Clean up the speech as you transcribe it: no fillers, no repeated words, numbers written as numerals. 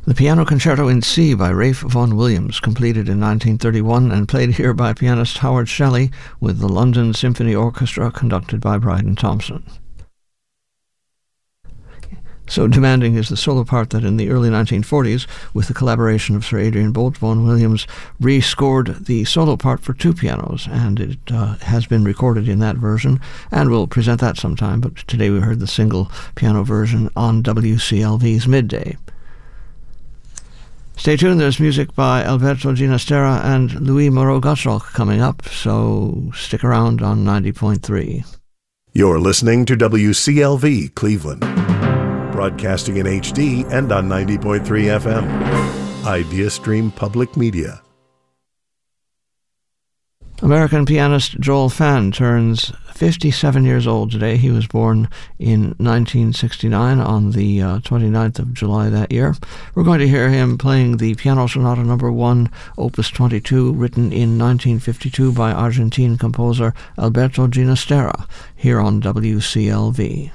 The Piano Concerto in C by Ralph Vaughan Williams, completed in 1931 and played here by pianist Howard Shelley with the London Symphony Orchestra conducted by Bryden Thompson. So demanding is the solo part that in the early 1940s, with the collaboration of Sir Adrian Boult, Vaughan Williams rescored the solo part for two pianos, and it has been recorded in that version, and we'll present that sometime, but today we heard the single piano version on WCLV's Midday. Stay tuned, there's music by Alberto Ginastera and Louis Moreau-Gottschalk coming up, so stick around on 90.3. You're listening to WCLV Cleveland, broadcasting in HD and on 90.3 FM. IdeaStream Public Media. American pianist Joel Phan turns 57 years old today. He was born in 1969 on the 29th of July that year. We're going to hear him playing the Piano Sonata No. 1, Opus 22, written in 1952 by Argentine composer Alberto Ginastera, here on WCLV.